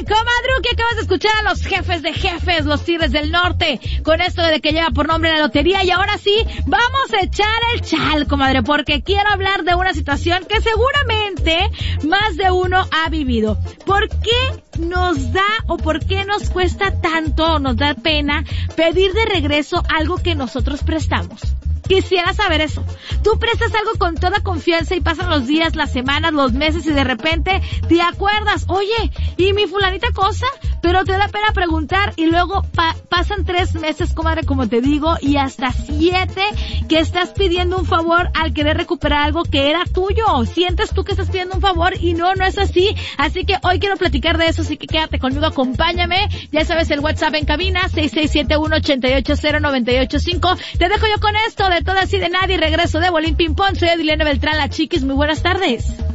comadru, que acabas de escuchar a los jefes de jefes, los Tigres del Norte, con esto de que lleva por nombre la lotería. Y ahora sí, vamos a echar el chal, comadre, porque quiero hablar de una situación que seguramente más de uno ha vivido. ¿Por qué nos da o por qué nos cuesta tanto o nos da pena pedir de regreso algo que nosotros prestamos? Quisiera saber eso. Tú prestas algo con toda confianza y pasan los días, las semanas, los meses y de repente te acuerdas, oye, ¿y mi fulanita cosa? Pero te da pena preguntar y luego pasan 3 meses, comadre, como te digo, y hasta 7 que estás pidiendo un favor al querer recuperar algo que era tuyo. Sientes tú que estás pidiendo un favor y no es así. Así que hoy quiero platicar de eso, así que quédate conmigo, acompáñame. Ya sabes, el WhatsApp en cabina, 6671-880-985. Te dejo yo con esto de Todas y de Nadie. Regreso de Bolín Ping Pong. Soy Adilene Beltrán, la Chiquis. Muy buenas tardes.